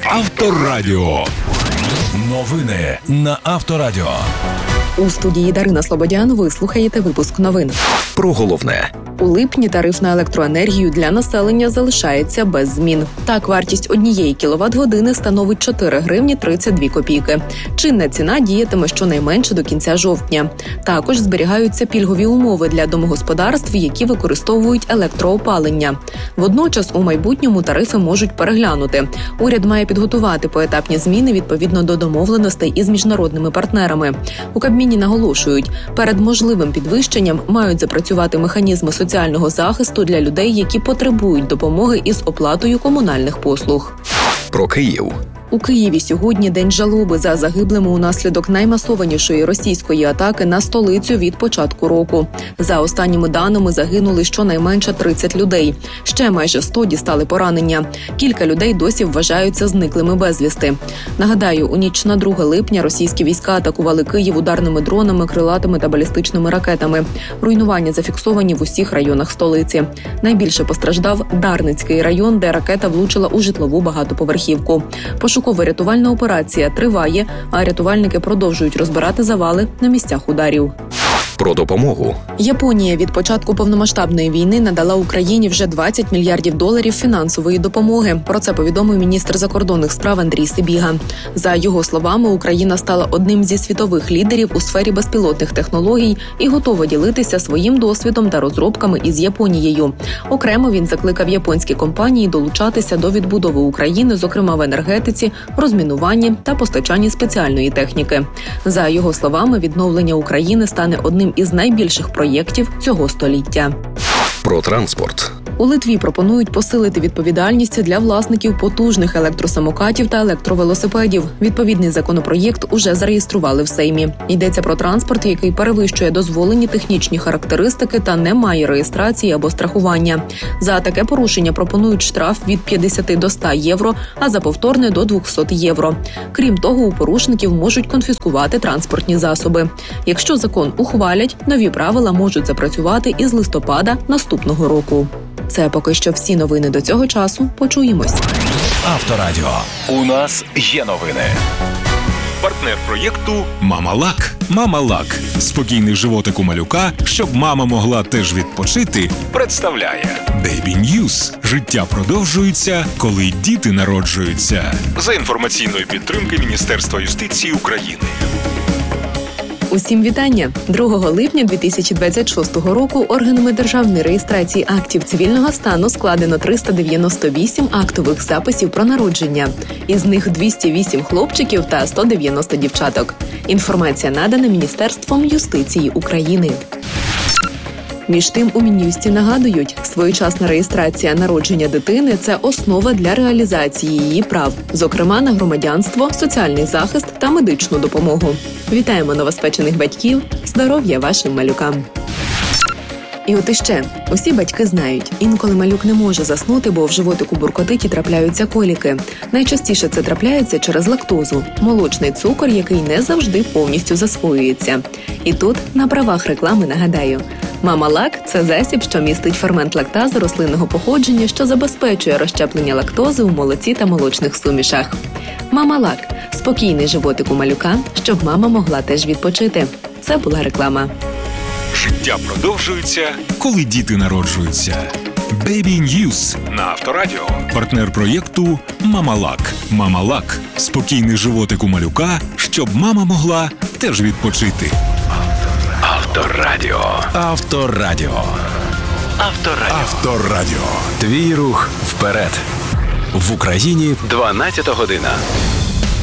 Авторадіо. Новини на Авторадіо. У студії Дарина Слободян ви слухаєте випуск новин. Про головне. У липні тариф на електроенергію для населення залишається без змін. Так, вартість 1 кіловат-години становить 4 гривні 32 копійки. Чинна ціна діятиме щонайменше до кінця жовтня. Також зберігаються пільгові умови для домогосподарств, які використовують електроопалення. Водночас у майбутньому тарифи можуть переглянути. Уряд має підготувати поетапні зміни відповідно до домовленостей із міжнародними партнерами. У Кабміні наголошують, перед можливим підвищенням мають запрацювати механізми соціального захисту для людей, які потребують допомоги із оплатою комунальних послуг. Про Київ. У Києві сьогодні день жалоби за загиблими унаслідок наймасованішої російської атаки на столицю від початку року. За останніми даними загинули щонайменше 30 людей. Ще майже 100 дістали поранення. Кілька людей досі вважаються зниклими безвісти. Нагадаю, у ніч на 2 липня російські війська атакували Київ ударними дронами, крилатими та балістичними ракетами. Руйнування зафіксовані в усіх районах столиці. Найбільше постраждав Дарницький район, де ракета влучила у житлову багатоповерхівку. Пошуково-рятувальна операція триває, а рятувальники продовжують розбирати завали на місцях ударів. Про допомогу. Японія від початку повномасштабної війни надала Україні вже $20 мільярдів фінансової допомоги. Про це повідомив міністр закордонних справ Андрій Сибіга. За його словами, Україна стала одним зі світових лідерів у сфері безпілотних технологій і готова ділитися своїм досвідом та розробками із Японією. Окремо він закликав японські компанії долучатися до відбудови України, зокрема в енергетиці, розмінуванні та постачанні спеціальної техніки. За його словами, відновлення України стане одним із найбільших проєктів цього століття. Про транспорт. У Литві пропонують посилити відповідальність для власників потужних електросамокатів та електровелосипедів. Відповідний законопроєкт уже зареєстрували в Сеймі. Йдеться про транспорт, який перевищує дозволені технічні характеристики та не має реєстрації або страхування. За таке порушення пропонують штраф від 50 до 100 євро, а за повторне – до 200 євро. Крім того, у порушників можуть конфіскувати транспортні засоби. Якщо закон ухвалять, нові правила можуть запрацювати із листопада наступного року. Це поки що всі новини до цього часу. Почуємось. Авторадіо. У нас є новини. Партнер проєкту «Мама-Лак». «Мама-Лак» – спокійний животик у малюка, щоб мама могла теж відпочити, представляє Baby News. Життя продовжується, коли діти народжуються. За інформаційної підтримки Міністерства юстиції України. Усім вітання! 2 липня 2026 року органами державної реєстрації актів цивільного стану складено 398 актових записів про народження. Із них 208 хлопчиків та 190 дівчаток. Інформація надана Міністерством юстиції України. Між тим, у Мін'юсті нагадують, своєчасна реєстрація народження дитини – це основа для реалізації її прав, зокрема на громадянство, соціальний захист та медичну допомогу. Вітаємо новоспечених батьків, здоров'я вашим малюкам! І от іще. Усі батьки знають, інколи малюк не може заснути, бо в животику буркотить і трапляються коліки. Найчастіше це трапляється через лактозу – молочний цукор, який не завжди повністю засвоюється. І тут, на правах реклами, нагадаю. Мама-Лак – це засіб, що містить фермент лактази рослинного походження, що забезпечує розщеплення лактози у молоці та молочних сумішах. Мама-Лак – спокійний животик у малюка, щоб мама могла теж відпочити. Це була реклама. Життя продовжується, коли діти народжуються. Baby News на Авторадіо. Партнер проєкту «Мама-Лак». «Мама-Лак» – спокійний животик у малюка, щоб мама могла теж відпочити. Авторадіо. Авторадіо. Авторадіо. Авторадіо. Твій рух вперед. В Україні 12 година.